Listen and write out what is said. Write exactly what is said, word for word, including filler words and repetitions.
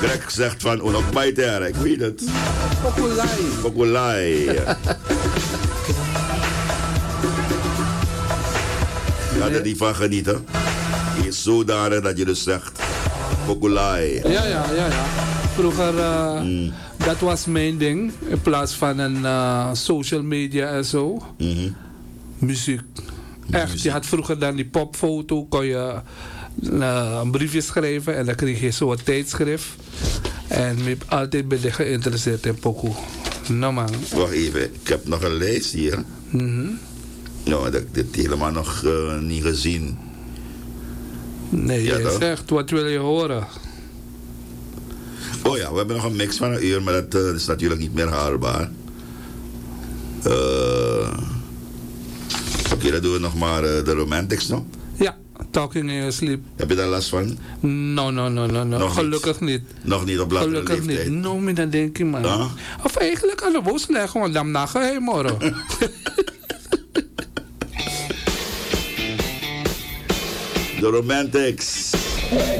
Greg zegt van Onok Baiter, ik weet het. Pokulai. Pokulai. Ga er niet van genieten. Je is zodanig dat je dus zegt Pokulai. Ja, ja, ja, ja. Vroeger, uh, mm. dat was mijn ding. In plaats van een uh, social media en zo. Mm-hmm. Muziek. Echt, Muziek. je had vroeger dan die popfoto, kon je uh, een briefje schrijven en dan kreeg je zo'n tijdschrift. En ik altijd ben ik geïnteresseerd in pokoe. Nou man. Wacht even, ik heb nog een lijst hier. Mm-hmm. Nou, dat heb ik dit helemaal nog uh, niet gezien. Nee, Ja, je toch? zegt, wat wil je horen? Oh ja, we hebben nog een mix van een uur, maar dat uh, is natuurlijk niet meer haalbaar. Uh, Oké, okay, dan doen we nog maar uh, de Romantics nog. Ja, Talking in Your Sleep. Heb je daar last van? No, no, no, no, no. Nog Gelukkig niet. niet. Nog niet op latere Gelukkig leeftijd. niet. No, maar dan denk je man. Ah? Of eigenlijk aan de boos leggen, want dan na ga je morgen. De Romantics.